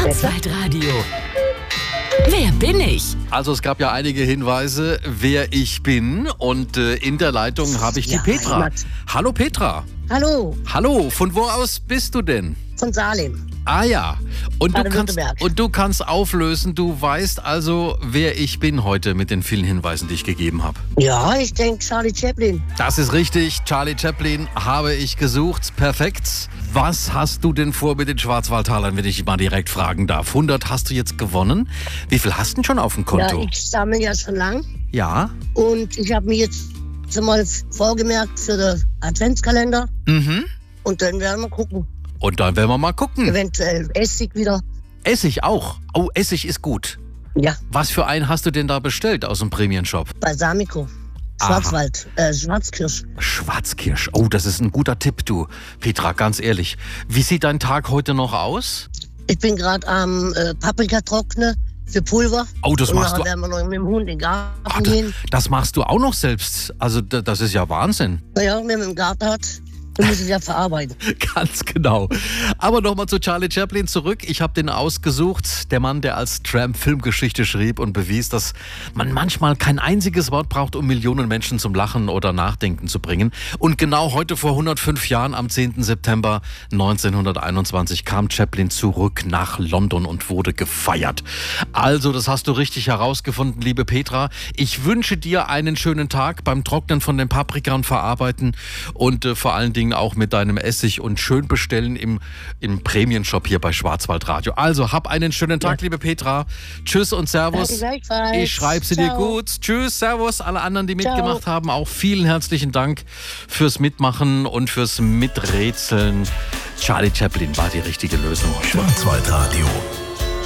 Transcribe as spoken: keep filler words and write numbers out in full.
Schwarzwaldradio. Wer bin ich? Also es gab ja einige Hinweise, wer ich bin. Und äh, in der Leitung habe ich die Ja, Petra. Heimat. Hallo Petra. Hallo, Hallo, von wo aus bist du denn? von Salem. Ah ja, und du, kannst, Baden-Württemberg. und du kannst auflösen, du weißt also, wer ich bin heute mit den vielen Hinweisen, die ich gegeben habe. Ja, ich denke Charlie Chaplin. Das ist richtig, Charlie Chaplin habe ich gesucht, perfekt. Was hast du denn vor mit den Schwarzwaldtalern, wenn ich mal direkt fragen darf? hundert hast du jetzt gewonnen. Wie viel hast du denn schon auf dem Ja, Konto? ich sammle ja schon lang. Ja. Und ich habe mir jetzt mal vorgemerkt für den Adventskalender. Mhm. Und dann werden wir gucken. Und dann werden wir mal gucken. Eventuell Essig wieder. Essig auch. Oh, Essig ist gut. Ja, Was für einen hast du denn da bestellt aus dem Premium-Shop? Balsamico. Schwarzwald, äh, Schwarzkirsch. Schwarzkirsch. Oh, das ist ein guter Tipp, du. Petra, ganz ehrlich. Wie sieht dein Tag heute noch aus? Ich bin gerade am äh, Paprika trocknen für Pulver. Oh, das Und machst nachher du. werden wir noch mit dem Hund in den Garten Ah, da- gehen. das machst du auch noch selbst. Also da- das ist ja Wahnsinn. Naja, wer mit dem Garten hat, der muss es ja verarbeiten. Ganz genau. Aber nochmal zu Charlie Chaplin zurück. Ich habe den ausgesucht. Der Mann, der als Tramp Filmgeschichte schrieb und bewies, dass man manchmal kein einziges Wort braucht, um Millionen Menschen zum Lachen oder Nachdenken zu bringen. Und genau heute vor hundertfünf Jahren, am zehnten September neunzehnhunderteinundzwanzig, kam Chaplin zurück nach London und wurde gefeiert. Also, das hast du richtig herausgefunden, liebe Petra. Ich wünsche dir einen schönen Tag beim Trocknen von den Paprika und Verarbeiten und äh, vor allen Dingen auch mit deinem Essig und schön bestellen im, im Prämienshop hier bei Schwarzwaldradio. Also, hab einen schönen Tag, liebe Petra. Tschüss und Servus. Danke gleichfalls. Ich schreibe sie dir Ciao. gut. Tschüss, Servus. Alle anderen, die Ciao. mitgemacht haben, auch vielen herzlichen Dank fürs Mitmachen und fürs Miträtseln. Charlie Chaplin war die richtige Lösung heute. Schwarzwaldradio.